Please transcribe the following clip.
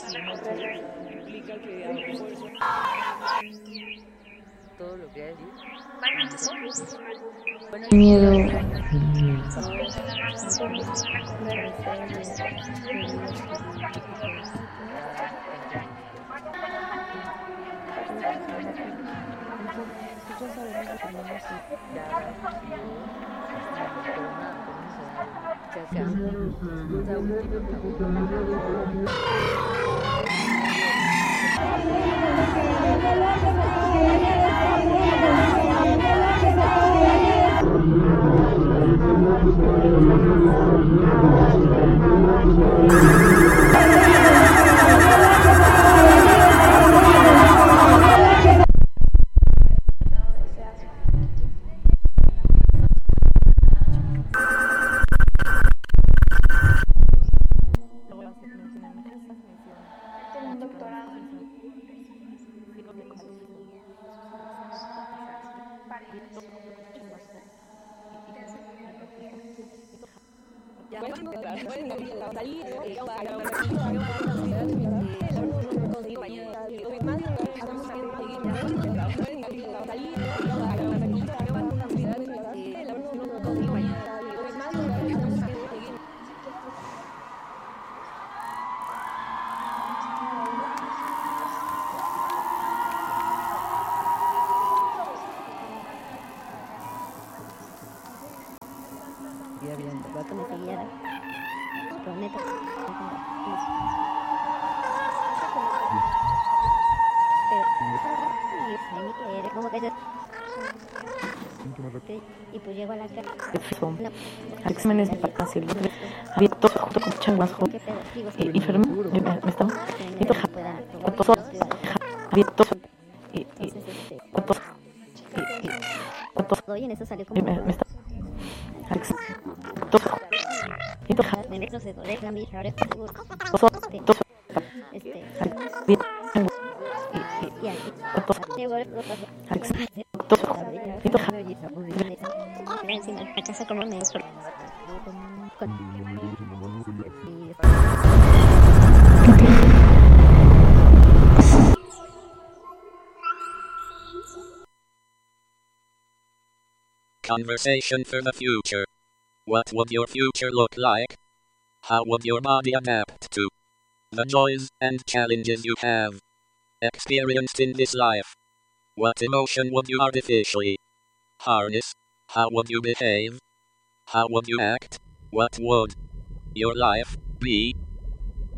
y noche implica que hago esfuerzo. Todo lo que hay decir. Bueno, Miedo. Un doctorado. Bien, ¿verdad que me siguiera? Prometo. Pero, como que y pues llego a la casa. Exámenes de fácil. Abierto junto con changuas y enfermo. Me estaba. Y toja. Abierto. Y y en eso salió como. me está. Alex. Toja. Y toja. Me retrocedo, deja mi hija, ahora está seguro. Y aquí. Alex. Encima de la casa como me Conversation for the future. What would your future look like? How would your body adapt to the joys and challenges you have experienced in this life? What emotion would you artificially harness? How would you behave? How would you act? What would your life be